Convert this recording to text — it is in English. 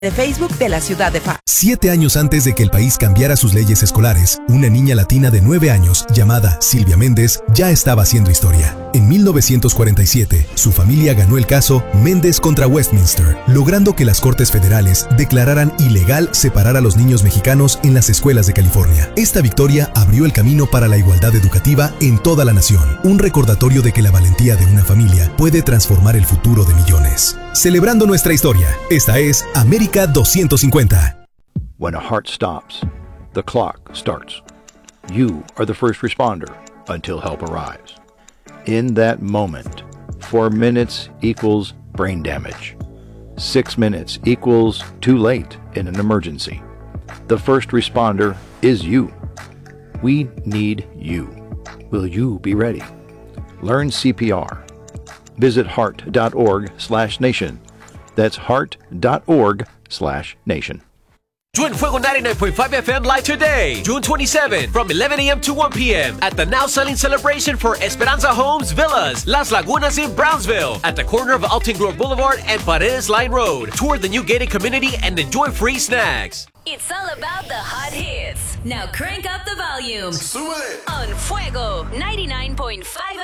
de Facebook de la ciudad de Phoenix. 7 años antes de que el país cambiara sus leyes escolares, una niña latina de 9 años, llamada Silvia Méndez, ya estaba haciendo historia. En 1947, su familia ganó el caso Méndez contra Westminster, logrando que las Cortes Federales declararan ilegal separar a los niños mexicanos en las escuelas de California. Esta victoria abrió el camino para la igualdad educativa en toda la nación, un recordatorio de que la valentía de una familia puede transformar el futuro de millones. Celebrando nuestra historia, esta es América 250. When a heart stops, the clock starts. You are the first responder until help arrives. In that moment, 4 minutes equals brain damage. 6 minutes equals too late in an emergency. The first responder is you. We need you. Will you be ready? Learn CPR. Visit heart.org/nation. That's heart.org/nation. Join Fuego 99.5 FM live today, June 27, from 11 a.m. to 1 p.m. at the now selling celebration for Esperanza Homes Villas, Las Lagunas in Brownsville, at the corner of Alton Grove Boulevard and Paredes Line Road. Tour the new gated community and enjoy free snacks. It's all about the hot hits. Now crank up the volume. Súbele. On Fuego 99.5